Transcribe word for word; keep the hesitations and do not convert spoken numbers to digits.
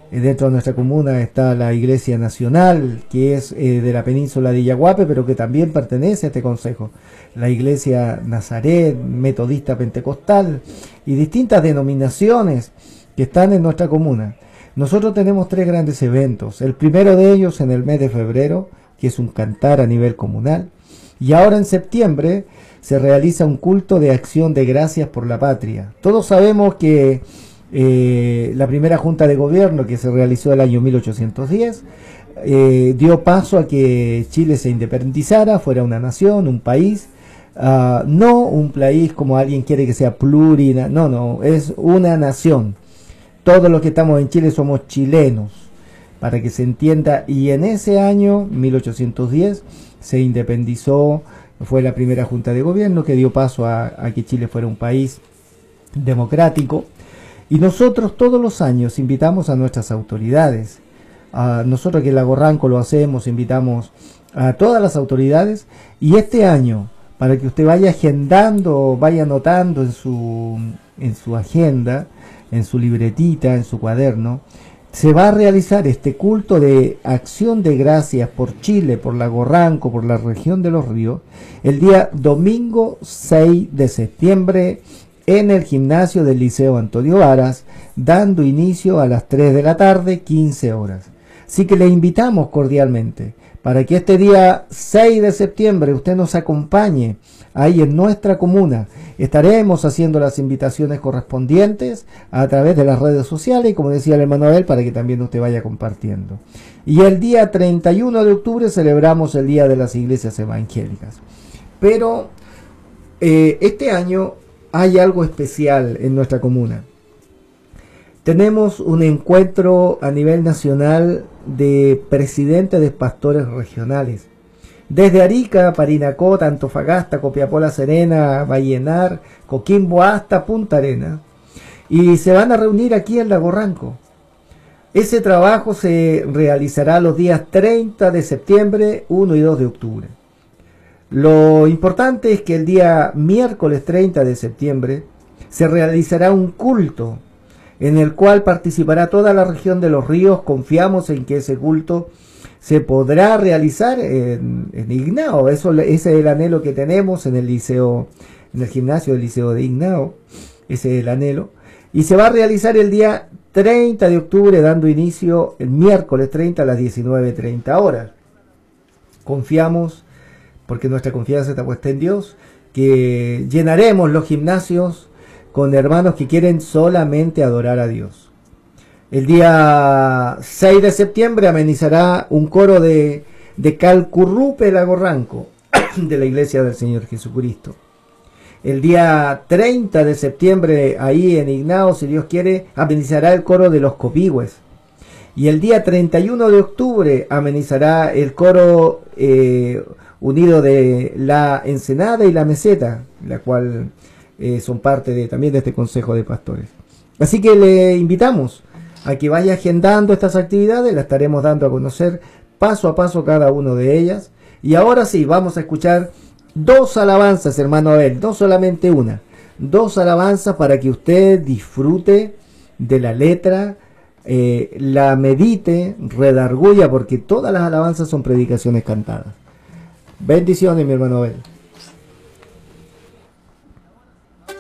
Eh, dentro de nuestra comuna está la Iglesia Nacional, que es eh, de la península de Yaguape, pero que también pertenece a este consejo. La Iglesia Nazaret, Metodista Pentecostal y distintas denominaciones que están en nuestra comuna. Nosotros tenemos tres grandes eventos. El primero de ellos en el mes de febrero, que es un cantar a nivel comunal. Y ahora en septiembre se realiza un culto de acción de gracias por la patria. Todos sabemos que eh, la primera junta de gobierno que se realizó el año mil ochocientos diez eh, dio paso a que Chile se independizara, fuera una nación, un país. Uh, no un país como alguien quiere que sea plurina, no, no, es una nación. Todos los que estamos en Chile somos chilenos, para que se entienda. Y en ese año, mil ochocientos diez, se independizó, fue la primera junta de gobierno que dio paso a, a que Chile fuera un país democrático. Y nosotros todos los años invitamos a nuestras autoridades. Uh, nosotros que en Lago Ranco lo hacemos, invitamos a todas las autoridades. Y este año, para que usted vaya agendando, vaya anotando en su, en su agenda, en su libretita, en su cuaderno, se va a realizar este culto de acción de gracias por Chile, por Lago Ranco, por la región de los ríos, el día domingo seis de septiembre en el gimnasio del Liceo Antonio Varas, dando inicio a las tres de la tarde, quince horas. Así que le invitamos cordialmente para que este día seis de septiembre usted nos acompañe ahí en nuestra comuna. Estaremos haciendo las invitaciones correspondientes a través de las redes sociales y, como decía el hermano Abel, para que también usted vaya compartiendo. Y el día treinta y uno de octubre celebramos el Día de las Iglesias Evangélicas. Pero eh, este año hay algo especial en nuestra comuna. Tenemos un encuentro a nivel nacional de presidentes de pastores regionales. Desde Arica, Parinacota, Antofagasta, Copiapó La Serena, Vallenar, Coquimbo hasta Punta Arenas. Y se van a reunir aquí en Lago Ranco. Ese trabajo se realizará los días treinta de septiembre, uno y dos de octubre. Lo importante es que el día miércoles treinta de septiembre se realizará un culto en el cual participará toda la región de los ríos. Confiamos en que ese culto se podrá realizar en, en Ignao. Eso, ese es el anhelo que tenemos en el liceo, en el gimnasio del Liceo de Ignao. Ese es el anhelo. Y se va a realizar el día treinta de octubre, dando inicio el miércoles treinta a las diecinueve treinta horas. Confiamos, porque nuestra confianza está puesta en Dios, que llenaremos los gimnasios con hermanos que quieren solamente adorar a Dios. El día seis de septiembre amenizará un coro de, de Calcurrupe Lago Ranco, de la Iglesia del Señor Jesucristo. El día treinta de septiembre, ahí en Ignao, si Dios quiere, amenizará el coro de los Copigües. Y el día treinta y uno de octubre amenizará el coro eh, unido de la Ensenada y la Meseta, la cual eh, son parte de, también de este Consejo de Pastores. Así que le invitamos a que vaya agendando estas actividades, las estaremos dando a conocer paso a paso cada una de ellas. Y ahora sí, vamos a escuchar dos alabanzas, hermano Abel, no solamente una, dos alabanzas para que usted disfrute de la letra, eh, la medite, redarguya, porque todas las alabanzas son predicaciones cantadas. Bendiciones, mi hermano Abel.